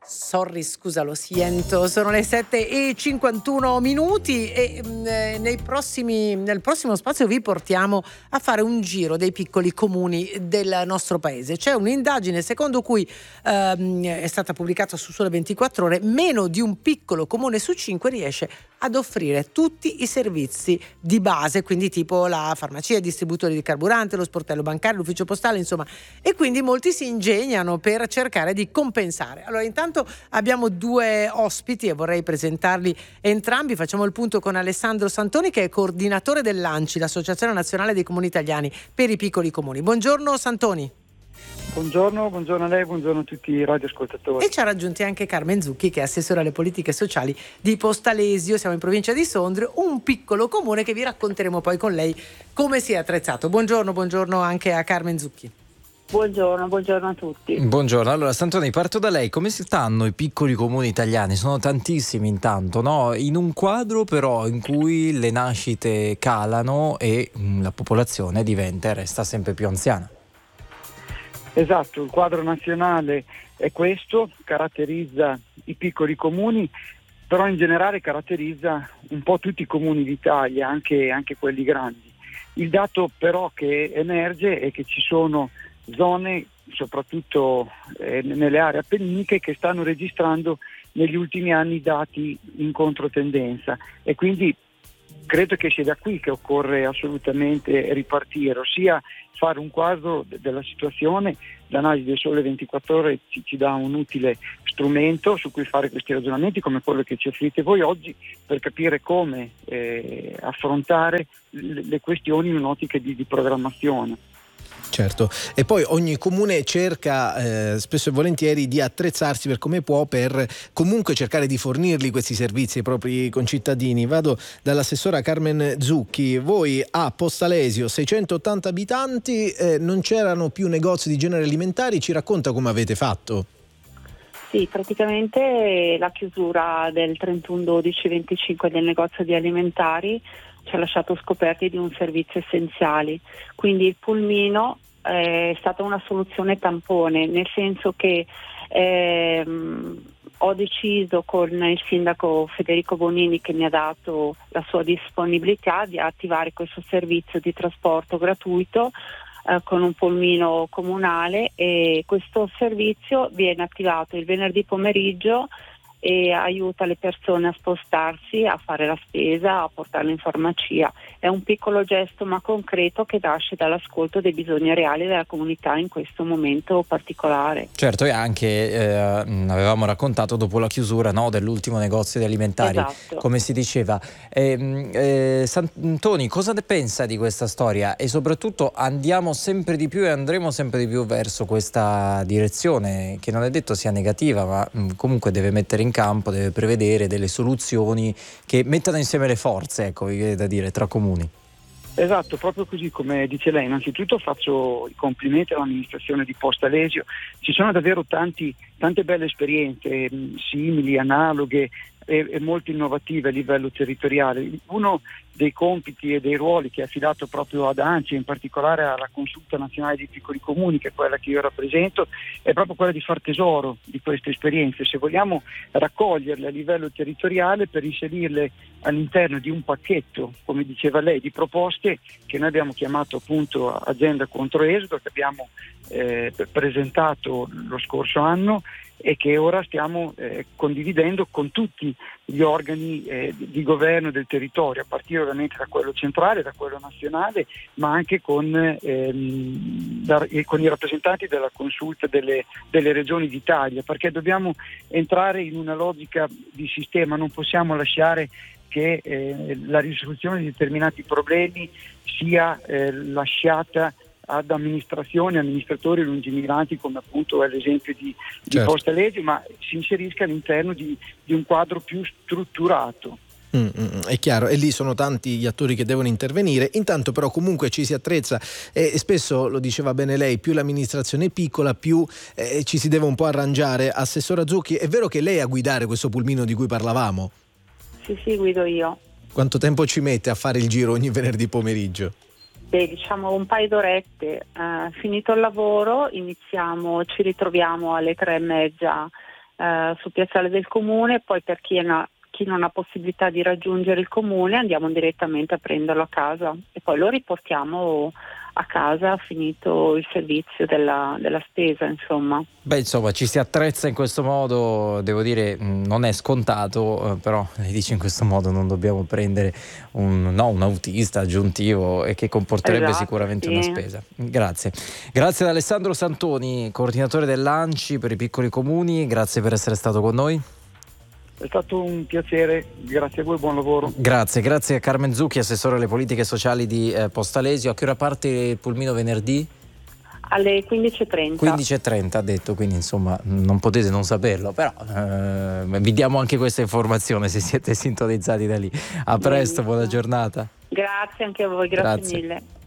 Sorry, scusa, lo siento, sono le 7:51 e nel prossimo spazio vi portiamo a fare un giro dei piccoli comuni del nostro paese. C'è un'indagine secondo cui è stata pubblicata su Sole 24 Ore, meno di un piccolo comune su 5 riesce ad offrire tutti i servizi di base, quindi tipo la farmacia, i distributori di carburante, lo sportello bancario, l'ufficio postale, insomma, e quindi molti si ingegnano per cercare di compensare. Allora, intanto abbiamo due ospiti e vorrei presentarli entrambi. Facciamo il punto con Alessandro Santoni, che è coordinatore dell'ANCI, l'Associazione Nazionale dei Comuni Italiani per i Piccoli Comuni. Buongiorno Santoni. Buongiorno a lei, buongiorno a tutti i radioascoltatori. E ci ha raggiunti anche Carmen Zucchi, che è assessore alle politiche sociali di Postalesio, siamo in provincia di Sondrio, un piccolo comune che vi racconteremo poi con lei come si è attrezzato. Buongiorno anche a Carmen Zucchi. Buongiorno a tutti. Buongiorno, allora Santoni, parto da lei. Come stanno i piccoli comuni italiani? Sono tantissimi intanto, no? In un quadro però in cui le nascite calano e la popolazione diventa e resta sempre più anziana. Esatto, il quadro nazionale è questo, caratterizza i piccoli comuni, però in generale caratterizza un po' tutti i comuni d'Italia, anche quelli grandi. Il dato però che emerge è che ci sono zone, soprattutto nelle aree appenniniche, che stanno registrando negli ultimi anni dati in controtendenza, e quindi credo che sia da qui che occorre assolutamente ripartire, ossia fare un quadro della situazione. L'analisi del Sole 24 Ore ci dà un utile strumento su cui fare questi ragionamenti, come quello che ci offrite voi oggi, per capire come affrontare le questioni in un'ottica di programmazione. Certo, e poi ogni comune cerca spesso e volentieri di attrezzarsi per come può, per comunque cercare di fornirli questi servizi ai propri concittadini. Vado dall'assessora Carmen Zucchi. Voi a Postalesio, 680 abitanti, non c'erano più negozi di generi alimentari, ci racconta come avete fatto? Sì, praticamente la chiusura del 31/12/25 del negozio di alimentari ci ha lasciato scoperti di un servizio essenziali, quindi il pulmino è stata una soluzione tampone, nel senso che ho deciso con il sindaco Federico Bonini, che mi ha dato la sua disponibilità, di attivare questo servizio di trasporto gratuito con un pulmino comunale, e questo servizio viene attivato il venerdì pomeriggio e aiuta le persone a spostarsi, a fare la spesa, a portarla in farmacia. È un piccolo gesto ma concreto che nasce dall'ascolto dei bisogni reali della comunità in questo momento particolare. Certo, e anche avevamo raccontato dopo la chiusura, no, dell'ultimo negozio di alimentari, esatto, come si diceva. Santoni, cosa ne pensa di questa storia? E soprattutto andiamo sempre di più e andremo sempre di più verso questa direzione, che non è detto sia negativa, ma comunque deve mettere in campo, deve prevedere delle soluzioni che mettano insieme le forze, ecco, vi viene da dire, tra comuni. Esatto, proprio così come dice lei. Innanzitutto faccio i complimenti all'amministrazione di Postalesio. Ci sono davvero tante belle esperienze simili, analoghe e molto innovative a livello territoriale. Uno dei compiti e dei ruoli che è affidato proprio ad ANCI, in particolare alla Consulta Nazionale dei Piccoli Comuni, che è quella che io rappresento, è proprio quella di far tesoro di queste esperienze, se vogliamo raccoglierle a livello territoriale per inserirle all'interno di un pacchetto, come diceva lei, di proposte che noi abbiamo chiamato appunto Agenda contro Esodo, che abbiamo presentato lo scorso anno e che ora stiamo condividendo con tutti gli organi di governo del territorio, a partire ovviamente da quello centrale, da quello nazionale, ma anche con i rappresentanti della consulta delle regioni d'Italia, perché dobbiamo entrare in una logica di sistema, non possiamo lasciare che la risoluzione di determinati problemi sia lasciata ad amministratori lungimiranti, come appunto è l'esempio di Postalesio, ma si inserisca all'interno di un quadro più strutturato. È chiaro, e lì sono tanti gli attori che devono intervenire. Intanto però comunque ci si attrezza e spesso, lo diceva bene lei, più l'amministrazione è piccola, più ci si deve un po' arrangiare. Assessora Zucchi, è vero che lei è a guidare questo pulmino di cui parlavamo? Sì, guido io. Quanto tempo ci mette a fare il giro ogni venerdì pomeriggio? Diciamo un paio d'orette. Finito il lavoro ci ritroviamo alle 3:30 su Piazzale del Comune, poi per chi non ha possibilità di raggiungere il comune andiamo direttamente a prenderlo a casa e poi lo riportiamo a casa finito il servizio della spesa, insomma. Beh, insomma, ci si attrezza in questo modo, devo dire, non è scontato, però lei dice in questo modo non dobbiamo prendere un autista aggiuntivo e che comporterebbe sicuramente una spesa. Grazie ad Alessandro Santoni, coordinatore dell'ANCI per i piccoli comuni, grazie per essere stato con noi. È stato un piacere, grazie a voi, buon lavoro. Grazie a Carmen Zucchi, assessore alle politiche sociali di Postalesio. A che ora parte il pulmino venerdì? Alle 15:30. 15:30 ha detto, quindi insomma non potete non saperlo, però vi diamo anche questa informazione se siete sintonizzati da lì. A presto, buona giornata. Grazie anche a voi, grazie mille.